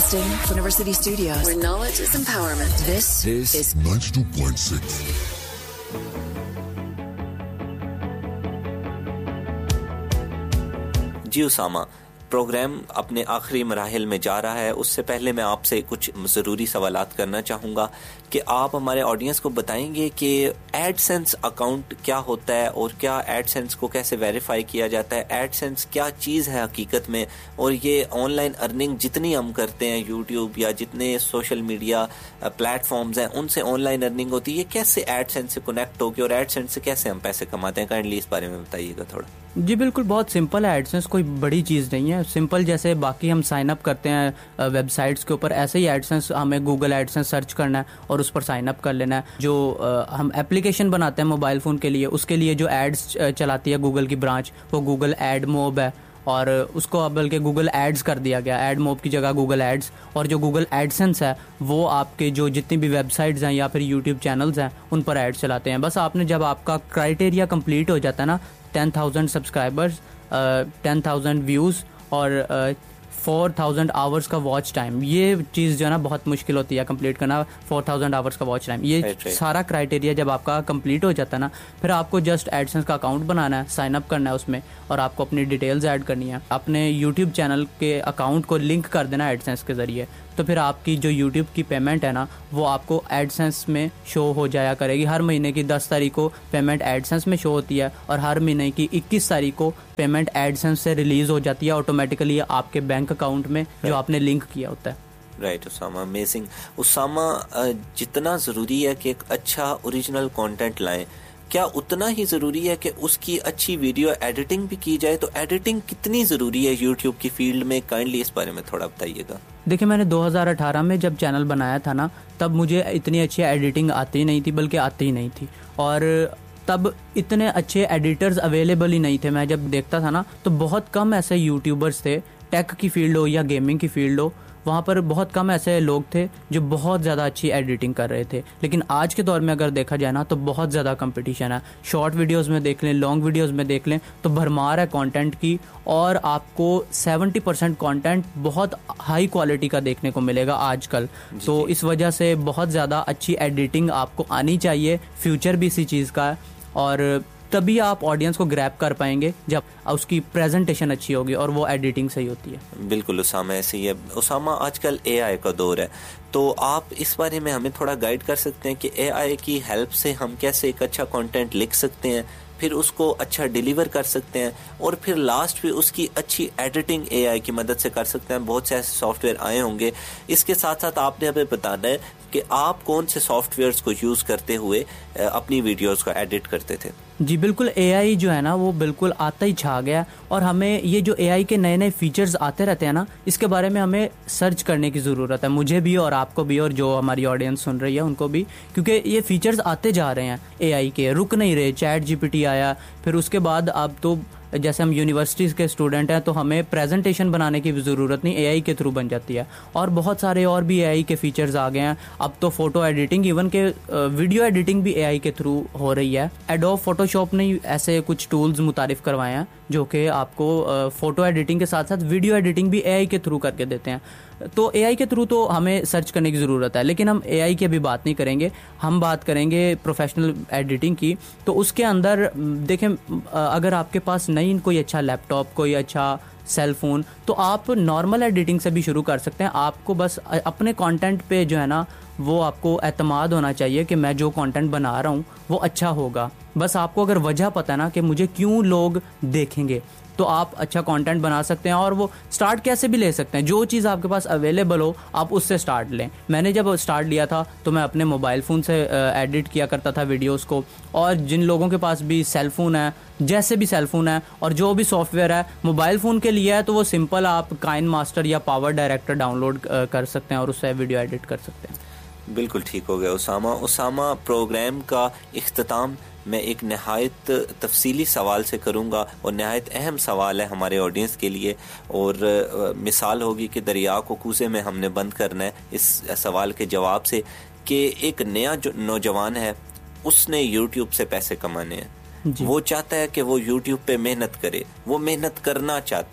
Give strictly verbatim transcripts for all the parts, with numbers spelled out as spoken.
Broadcasting from University Studios, where knowledge is empowerment. This, this is ninety-two point six. Ji Usama, programme अपने आखिरी मराहिल में जा रहा है। उससे पहले मैं आपसे कुछ ज़रूरी सवालात करना चाहूँगा कि आप हमारे ऑडियंस को बताएंगे कि एडसेंस अकाउंट क्या होता है और क्या एडसेंस को कैसे वेरीफाई किया जाता है, एडसेंस क्या चीज़ है हकीकत में, और ये ऑनलाइन अर्निंग जितनी हम करते हैं यूट्यूब या जितने सोशल मीडिया प्लेटफॉर्म्स हैं उनसे ऑनलाइन अर्निंग होती है, ये कैसे एडसेंस से कनेक्ट होगी और एडसेंस से कैसे हम पैसे कमाते हैं, काइंडली इस बारे में बताइएगा थोड़ा। जी बिल्कुल, बहुत सिंपल है एडसेंस, कोई बड़ी चीज़ नहीं है। सिंपल जैसे बाकी हम साइन अप करते हैं वेबसाइट्स के ऊपर, ऐसे ही एडसेंस हमें गूगल एडसेंस सर्च करना है और उस पर साइन अप कर लेना है। जो आ, हम एप्लीकेशन बनाते हैं मोबाइल फ़ोन के लिए, उसके लिए जो एड्स चलाती है गूगल की ब्रांच, वो गूगल एड मोब है, और उसको अब बल्कि गूगल एड्स कर दिया गया, एड मोब की जगह गूगल एड्स। और जो गूगल एडसेंस है वो आपके जो जितनी भी वेबसाइट्स हैं या फिर यूट्यूब चैनल्स हैं उन पर एड्स चलाते हैं। बस आपने जब आपका क्राइटेरिया कंप्लीट हो जाता है ना, ten thousand subscribers, ten thousand views और फोर थाउजेंड आवर्स का वॉच टाइम, ये चीज़ जो है ना बहुत मुश्किल होती है कंप्लीट करना, फोर थाउजेंड आवर्स का वॉच टाइम, ये right, right. सारा क्राइटेरिया जब आपका कंप्लीट हो जाता है ना, फिर आपको जस्ट एडसेंस का अकाउंट बनाना है, साइन अप करना है उसमें, और आपको अपनी डिटेल्स ऐड करनी है, अपने यूट्यूब चैनल के अकाउंट को लिंक कर देना एडसेंस के ज़रिए। तो फिर आपकी जो यूट्यूब की पेमेंट है ना वो आपको एडसेंस में शो हो जाया करेगी। हर महीने की दस तारीख को पेमेंट एडसेंस में शो होती है और हर महीने की इक्कीस तारीख को पेमेंट एडसेंस से रिलीज़ हो जाती है ऑटोमेटिकली आपके बैंक अकाउंट में जो आपने लिंक किया होता है। Right Usama, amazing. उसामा, जितना ज़रूरी है कि एक अच्छा ओरिजिनल कंटेंट लाएं, क्या उतना ही ज़रूरी है कि उसकी अच्छी वीडियो एडिटिंग भी की जाए? तो एडिटिंग कितनी ज़रूरी है यूट्यूब की फील्ड में, काइंडली इस बारे में थोड़ा बताइएगा। देखिए, मैंने दो हज़ार अठारह में जब चैनल बनाया था ना, तब मुझे इतनी अच्छी एडिटिंग आती नहीं थी, बल्कि आती ही नहीं थी, और तब इतने अच्छे एडिटर्स अवेलेबल ही नहीं थे। मैं जब देखता था ना तो बहुत कम ऐसे यूट्यूबर्स थे, टेक की फील्ड हो या गेमिंग की फील्ड हो, वहाँ पर बहुत कम ऐसे लोग थे जो बहुत ज़्यादा अच्छी एडिटिंग कर रहे थे। लेकिन आज के दौर में अगर देखा जाए ना तो बहुत ज़्यादा कंपटीशन है। शॉर्ट वीडियोस में देख लें, लॉन्ग वीडियोस में देख लें तो भरमार है कंटेंट की, और आपको सेवेंटी परसेंट कंटेंट बहुत हाई क्वालिटी का देखने को मिलेगा आजकल। तो इस वजह से बहुत ज़्यादा अच्छी एडिटिंग आपको आनी चाहिए, फ्यूचर भी इसी चीज़ का है, और तभी आप ऑडियंस को ग्रैब कर पाएंगे जब उसकी प्रेजेंटेशन अच्छी होगी और वो एडिटिंग सही होती है। बिल्कुल उसामा, ऐसे ही है। उसामा, आजकल एआई का दौर है, तो आप इस बारे में हमें थोड़ा गाइड कर सकते हैं कि एआई की हेल्प से हम कैसे एक अच्छा कंटेंट लिख सकते हैं, फिर उसको अच्छा डिलीवर कर सकते हैं, और फिर लास्ट में उसकी अच्छी एडिटिंग एआई की मदद से कर सकते हैं। बहुत से ऐसे सॉफ्टवेयर आए होंगे। इसके साथ साथ आपने हमें बताना है कि आप कौन से सॉफ्टवेयर्स को यूज़ करते हुए अपनी वीडियोस को एडिट करते थे। जी बिल्कुल, एआई जो है ना वो बिल्कुल आता ही छा गया, और हमें ये जो एआई के नए नए फीचर्स आते रहते हैं ना, इसके बारे में हमें सर्च करने की ज़रूरत है, मुझे भी और आपको भी और जो हमारी ऑडियंस सुन रही है उनको भी, क्योंकि ये फीचर्स आते जा रहे हैं एआई के, रुक नहीं रहे। चैट जीपीटी आया, फिर उसके बाद अब तो जैसे हम यूनिवर्सिटीज़ के स्टूडेंट हैं तो हमें प्रेजेंटेशन बनाने की भी ज़रूरत नहीं, एआई के थ्रू बन जाती है, और बहुत सारे और भी एआई के फीचर्स आ गए हैं। अब तो फ़ोटो एडिटिंग, इवन के वीडियो एडिटिंग भी एआई के थ्रू हो रही है। एडोब फोटोशॉप ने ऐसे कुछ टूल्स मुतारिफ करवाए हैं जो कि आपको फ़ोटो एडिटिंग के साथ साथ वीडियो एडिटिंग भी एआई के थ्रू करके देते हैं। तो एआई के थ्रू तो हमें सर्च करने की ज़रूरत है, लेकिन हम एआई की अभी बात नहीं करेंगे, हम बात करेंगे प्रोफेशनल एडिटिंग की। तो उसके अंदर देखें, अगर आपके पास नहीं कोई अच्छा लैपटॉप, कोई अच्छा सेल फोन, तो आप नॉर्मल एडिटिंग से भी शुरू कर सकते हैं। आपको बस अपने कंटेंट पे जो है ना वो आपको एतमाद होना चाहिए कि मैं जो कंटेंट बना रहा हूँ वो अच्छा होगा। बस आपको अगर वजह पता है ना कि मुझे क्यों लोग देखेंगे, तो आप अच्छा कंटेंट बना सकते हैं, और वो स्टार्ट कैसे भी ले सकते हैं। जो चीज़ आपके पास अवेलेबल हो आप उससे स्टार्ट लें। मैंने जब स्टार्ट लिया था तो मैं अपने मोबाइल फ़ोन से एडिट किया करता था वीडियोस को, और जिन लोगों के पास भी सेल फ़ोन है, जैसे भी सेल फ़ोन है और जो भी सॉफ्टवेयर है मोबाइल फ़ोन के लिए है, तो वो सिंपल आप काइन मास्टर या पावर डायरेक्टर डाउनलोड कर सकते हैं और उससे वीडियो एडिट कर सकते हैं। बिल्कुल ठीक हो गया उसामा। उसामा, प्रोग्राम का इख्तिताम मैं एक नहायत तफसीली सवाल से करूँगा, और नहायत अहम सवाल है हमारे ऑडियंस के लिए, और मिसाल होगी कि दरिया को कूजे में हमने बंद करना है इस सवाल के जवाब से, कि एक नया जो नौजवान है उसने यूट्यूब से पैसे कमाने हैं, वो चाहता है कि वो यूट्यूब पे मेहनत करे, वो मेहनत करना चाहता है,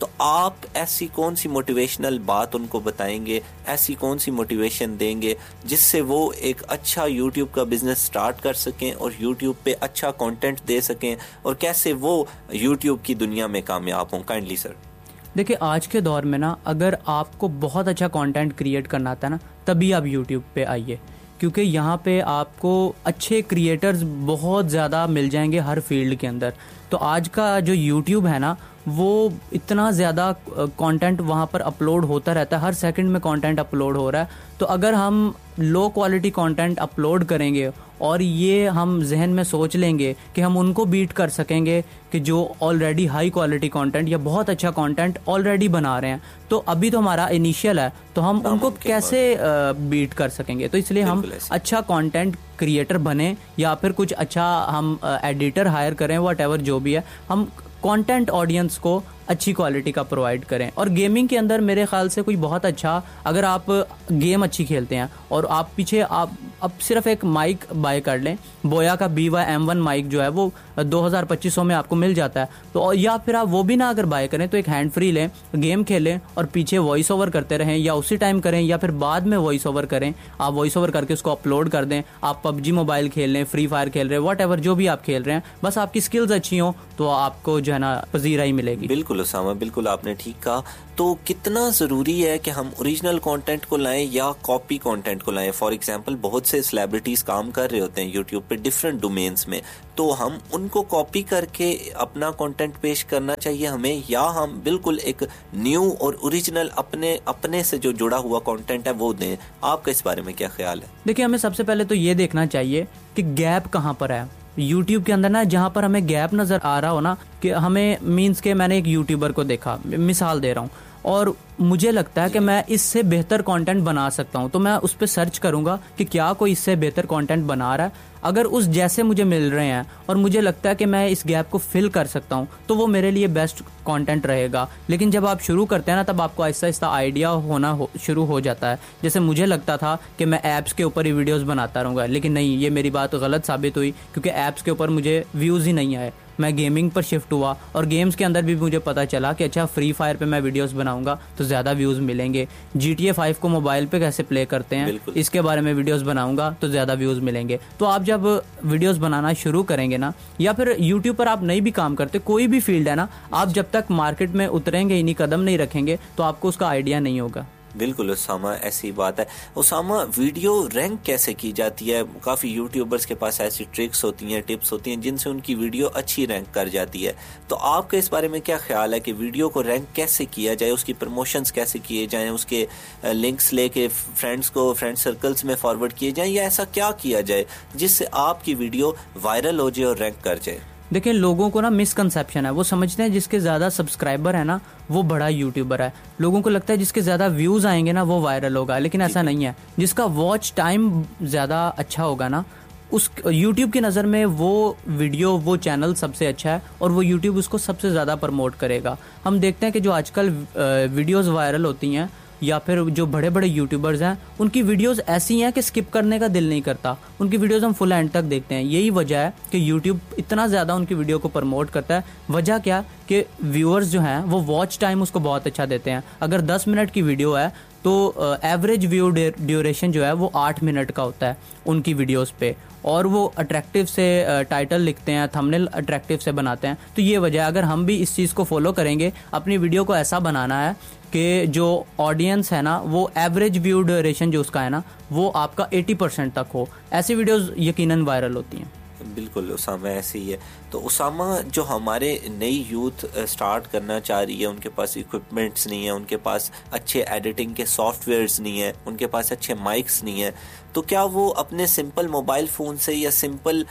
तो आप ऐसी कौन सी मोटिवेशनल बात उनको बताएंगे, ऐसी कौन सी मोटिवेशन देंगे जिससे वो एक अच्छा यूट्यूब का बिजनेस स्टार्ट कर सकें और यूट्यूब पे अच्छा कंटेंट दे सकें, और कैसे वो यूट्यूब की दुनिया में कामयाब हों? Kindly sir. देखिए, आज के दौर में ना अगर आपको बहुत अच्छा कंटेंट क्रिएट करना आता है ना, तभी आप यूट्यूब पे आइए, क्योंकि यहाँ पे आपको अच्छे क्रिएटर्स बहुत ज़्यादा मिल जाएंगे हर फील्ड के अंदर। तो आज का जो यूट्यूब है ना, वो इतना ज़्यादा कंटेंट वहाँ पर अपलोड होता रहता है, हर सेकंड में कंटेंट अपलोड हो रहा है। तो अगर हम लो क्वालिटी कंटेंट अपलोड करेंगे और ये हम जहन में सोच लेंगे कि हम उनको बीट कर सकेंगे कि जो ऑलरेडी हाई क्वालिटी कंटेंट या बहुत अच्छा कंटेंट ऑलरेडी बना रहे हैं, तो अभी तो हमारा इनिशियल है, तो हम उनको कैसे बीट कर सकेंगे? तो इसलिए हम अच्छा कंटेंट क्रिएटर बने या फिर कुछ अच्छा हम एडिटर हायर करें, व्हाटएवर जो भी है, हम कंटेंट ऑडियंस को अच्छी क्वालिटी का प्रोवाइड करें। और गेमिंग के अंदर मेरे ख्याल से कोई बहुत अच्छा, अगर आप गेम अच्छी खेलते हैं और आप पीछे आप अब सिर्फ एक माइक बाय कर लें, बोया का B Y M one mic जो है वो दो हज़ार पच्चीस सौ में आपको मिल जाता है, तो या फिर आप वो भी ना अगर बाय करें तो एक हैंड फ्री लें, गेम खेलें और पीछे वॉइस ओवर करते रहें, या उसी टाइम करें या फिर बाद में वॉइस ओवर करें। आप वॉइस ओवर करके उसको अपलोड कर दें। आप पबजी मोबाइल खेल लें, फ्री फायर खेल रहे हैं, वट एवर जो भी आप खेल रहे हैं, बस आपकी स्किल्स अच्छी हो तो आपको जो है ना पजीराई मिलेगी। बिल्कुल उसामा, बिल्कुल आपने ठीक कहा। तो कितना ज़रूरी है कि हम ओरिजिनल कंटेंट को लाएं या कॉपी कंटेंट को लाएं? फॉर एग्जांपल, बहुत से सेलिब्रिटीज़ काम कर रहे होते हैं यूट्यूब पे डिफरेंट डोमेन्स में, तो हम उनको कॉपी करके अपना कंटेंट पेश करना चाहिए हमें, या हम बिल्कुल एक न्यू और ओरिजिनल अपने अपने से जो जुड़ा हुआ कंटेंट है वो दें? आपका इस बारे में क्या ख्याल है? देखिए, हमें सबसे पहले तो ये देखना चाहिए कि गैप कहाँ पर है यूट्यूब के अंदर ना। जहाँ पर हमें गैप नजर आ रहा हो ना, कि हमें मीन्स के मैंने एक यूट्यूबर को देखा, मिसाल दे रहा हूँ, और मुझे लगता है कि मैं इससे बेहतर कंटेंट बना सकता हूं, तो मैं उस पर सर्च करूंगा कि क्या कोई इससे बेहतर कंटेंट बना रहा है। अगर उस जैसे मुझे मिल रहे हैं और मुझे लगता है कि मैं इस गैप को फिल कर सकता हूं, तो वो मेरे लिए बेस्ट कंटेंट रहेगा। लेकिन जब आप शुरू करते हैं ना, तब आपको आहिस्ता आहिस्ता आइडिया होना हो, शुरू हो जाता है। जैसे मुझे लगता था कि मैं ऐप्स के ऊपर ही वीडियोस बनाता रहूँगा, लेकिन नहीं, ये मेरी बात गलत साबित हुई, क्योंकि ऐप्स के ऊपर मुझे व्यूज़ ही नहीं आए। मैं गेमिंग पर शिफ्ट हुआ और गेम्स के अंदर भी मुझे पता चला कि अच्छा, फ्री फायर पे मैं वीडियोस बनाऊंगा तो ज़्यादा व्यूज़ मिलेंगे। जी टी ए फाइव को मोबाइल पे कैसे प्ले करते हैं, इसके बारे में वीडियोस बनाऊंगा तो ज़्यादा व्यूज़ मिलेंगे। तो आप जब वीडियोस बनाना शुरू करेंगे ना, या फिर यूट्यूब पर आप नहीं भी काम करते, कोई भी फील्ड है ना, आप जब तक मार्केट में उतरेंगे ही नहीं, कदम नहीं रखेंगे, तो आपको उसका आइडिया नहीं होगा। बिल्कुल उसामा, ऐसी बात है। उसामा, वीडियो रैंक कैसे की जाती है? काफ़ी यूट्यूबर्स के पास ऐसी ट्रिक्स होती हैं, टिप्स होती हैं जिनसे उनकी वीडियो अच्छी रैंक कर जाती है। तो आपका इस बारे में क्या ख्याल है कि वीडियो को रैंक कैसे किया जाए, उसकी प्रमोशंस कैसे किए जाएं, उसके लिंक्स लेके फ्रेंड्स को फ्रेंड सर्कल्स में फॉरवर्ड किए जाएं, या ऐसा क्या किया जाए जिससे आपकी वीडियो वायरल हो जाए और रैंक कर जाए? देखिए, लोगों को ना मिसकंसेप्शन है, वो समझते हैं जिसके ज़्यादा सब्सक्राइबर है ना वो बड़ा यूट्यूबर है। लोगों को लगता है जिसके ज़्यादा व्यूज़ आएंगे ना वो वायरल होगा, लेकिन ऐसा नहीं है। जिसका वॉच टाइम ज़्यादा अच्छा होगा ना, उस यूट्यूब की नज़र में वो वीडियो, वो चैनल सबसे अच्छा है और वो यूट्यूब उसको सबसे ज़्यादा प्रमोट करेगा। हम देखते हैं कि जो आजकल वीडियोज़ वायरल होती हैं या फिर जो बड़े बड़े यूट्यूबर्स हैं, उनकी वीडियोस ऐसी हैं कि स्किप करने का दिल नहीं करता। उनकी वीडियोस हम फुल एंड तक देखते हैं। यही वजह है कि यूट्यूब इतना ज़्यादा उनकी वीडियो को प्रमोट करता है। वजह क्या कि व्यूअर्स जो हैं वो वॉच टाइम उसको बहुत अच्छा देते हैं। अगर दस मिनट की वीडियो है तो एवरेज व्यू ड्यूरेशन जो है वो आठ मिनट का होता है उनकी वीडियोस पे, और वो अट्रैक्टिव से टाइटल लिखते हैं, थंबनेल अट्रैक्टिव से बनाते हैं। तो ये वजह, अगर हम भी इस चीज़ को फॉलो करेंगे, अपनी वीडियो को ऐसा बनाना है कि जो ऑडियंस है ना वो एवरेज व्यू ड्यूरेशन जो उसका है ना वो आपका अस्सी परसेंट तक हो, ऐसी वीडियोस यकीनन वायरल होती हैं। बिल्कुल उसामा, ऐसे ही है। तो उसामा, जो हमारे नई यूथ स्टार्ट करना चाह रही है, उनके पास इक्विपमेंट्स नहीं है, उनके पास अच्छे एडिटिंग के सॉफ्टवेयर्स नहीं है, उनके पास अच्छे माइक्स नहीं है, तो क्या वो अपने सिंपल मोबाइल फ़ोन से या सिंपल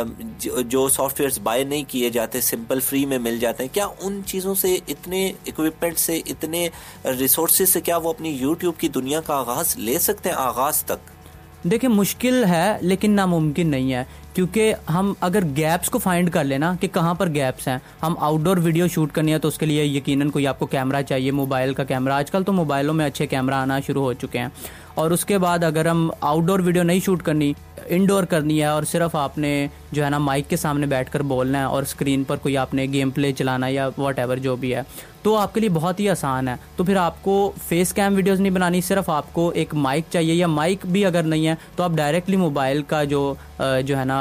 जो सॉफ्टवेयर्स बाय नहीं किए जाते, सिंपल फ्री में मिल जाते हैं, क्या उन चीज़ों से, इतने इक्विपमेंट से, इतने रिसोर्सेज से क्या वो अपनी यूट्यूब की दुनिया का आगाज़ ले सकते हैं, आगाज़ तक? देखिए, मुश्किल है लेकिन नामुमकिन नहीं है, क्योंकि हम अगर गैप्स को फाइंड कर लेना कि कहाँ पर गैप्स हैं। हम आउटडोर वीडियो शूट करनी है तो उसके लिए यकीनन कोई आपको कैमरा चाहिए, मोबाइल का कैमरा। आजकल तो मोबाइलों में अच्छे कैमरा आना शुरू हो चुके हैं। और उसके बाद अगर हम आउटडोर वीडियो नहीं शूट करनी, इंडोर करनी है और सिर्फ आपने जो है ना माइक के सामने बैठकर बोलना है और स्क्रीन पर कोई आपने गेम प्ले चलाना है या व्हाटएवर जो भी है, तो आपके लिए बहुत ही आसान है। तो फिर आपको फेस कैम वीडियोस नहीं बनानी, सिर्फ आपको एक माइक चाहिए, या माइक भी अगर नहीं है तो आप डायरेक्टली मोबाइल का जो जो है ना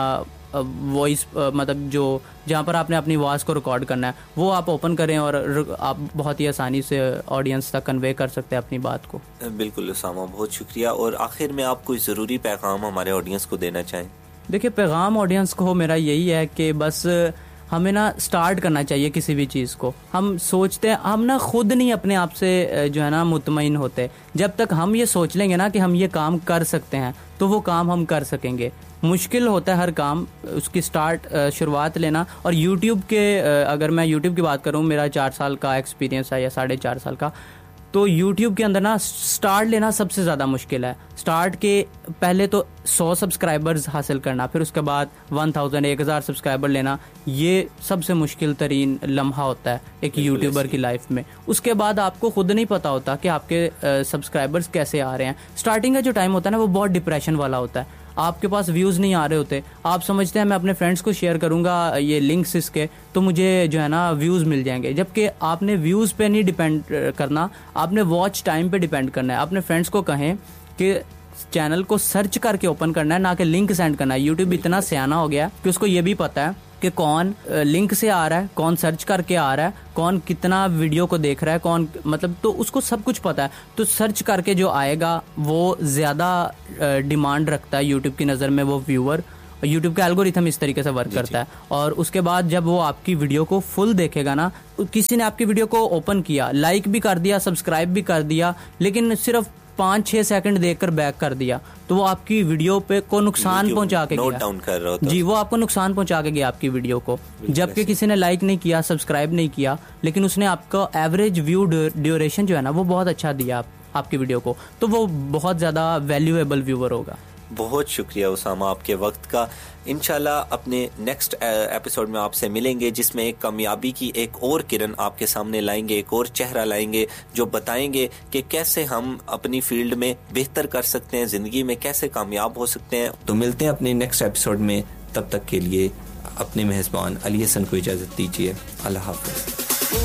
वॉइस मतलब जो जहाँ पर आपने अपनी आवाज़ को रिकॉर्ड करना है वो आप ओपन करें और आप बहुत ही आसानी से ऑडियंस तक कन्वे कर सकते हैं अपनी बात को। बिल्कुल उसामा, बहुत शुक्रिया। और आखिर में आप कोई ज़रूरी पैगाम हमारे ऑडियंस को देना चाहें? देखिए, पैगाम ऑडियंस को मेरा यही है कि बस हमें ना स्टार्ट करना चाहिए किसी भी चीज़ को। हम सोचते हैं, हम ना खुद नहीं अपने आप से जो है ना मुतमईन होते। जब तक हम ये सोच लेंगे ना कि हम ये काम कर सकते हैं तो वो काम हम कर सकेंगे। मुश्किल होता है हर काम, उसकी स्टार्ट शुरुआत लेना। और यूट्यूब के अगर मैं यूट्यूब की बात करूं, मेरा चार साल का एक्सपीरियंस है या साढ़े चार साल का, तो यूट्यूब के अंदर ना स्टार्ट लेना सबसे ज़्यादा मुश्किल है। स्टार्ट के पहले तो सौ सब्सक्राइबर्स हासिल करना, फिर उसके बाद वन थाउजेंड एक हज़ार सब्सक्राइबर लेना, ये सबसे मुश्किल तरीन लम्हा होता है एक यूट्यूबर की लाइफ में। उसके बाद आपको खुद नहीं पता होता कि आपके सब्सक्राइबर्स कैसे आ रहे हैं। स्टार्टिंग का जो टाइम होता है ना वो बहुत डिप्रेशन वाला होता है। आपके पास व्यूज़ नहीं आ रहे होते, आप समझते हैं मैं अपने फ्रेंड्स को शेयर करूंगा ये लिंक्स इसके तो मुझे जो है ना व्यूज़ मिल जाएंगे, जबकि आपने व्यूज़ पे नहीं डिपेंड करना, आपने वॉच टाइम पे डिपेंड करना है। अपने फ्रेंड्स को कहें कि चैनल को सर्च करके ओपन करना है, ना कि लिंक सेंड करना है। यूट्यूब इतना सियाना हो गया कि उसको ये भी पता है कि कौन लिंक से आ रहा है, कौन सर्च करके आ रहा है, कौन कितना वीडियो को देख रहा है, कौन मतलब, तो उसको सब कुछ पता है। तो सर्च करके जो आएगा वो ज़्यादा डिमांड रखता है यूट्यूब की नज़र में वो व्यूअर। यूट्यूब का एल्गोरिथम इस तरीके से वर्क करता है। और उसके बाद जब वो आपकी वीडियो को फुल देखेगा ना, किसी ने आपकी वीडियो को ओपन किया, लाइक भी कर दिया, सब्सक्राइब भी कर दिया, लेकिन सिर्फ पाँच छह सेकंड देखकर बैक कर दिया, तो वो आपकी वीडियो पे को नुकसान पहुंचा के नोट डाउन कर रहा होता जी, वो आपको नुकसान पहुंचा के गया आपकी वीडियो को। जबकि किसी ने लाइक नहीं किया, सब्सक्राइब नहीं किया, लेकिन उसने आपका एवरेज व्यू ड्यूरेशन जो है ना वो बहुत अच्छा दिया आप, आपकी वीडियो को, तो वो बहुत ज़्यादा वैल्यूएबल व्यूअर होगा। बहुत शुक्रिया उसामा आपके वक्त का। इंशाल्लाह अपने नेक्स्ट एपिसोड में आपसे मिलेंगे, जिसमें एक कामयाबी की एक और किरण आपके सामने लाएंगे, एक और चेहरा लाएंगे जो बताएंगे कि कैसे हम अपनी फील्ड में बेहतर कर सकते हैं, ज़िंदगी में कैसे कामयाब हो सकते हैं। तो मिलते हैं अपने नेक्स्ट एपिसोड में, तब तक के लिए अपने मेज़बान अली हसन को इजाज़त दीजिए। अल्लाह हाफ़िज़।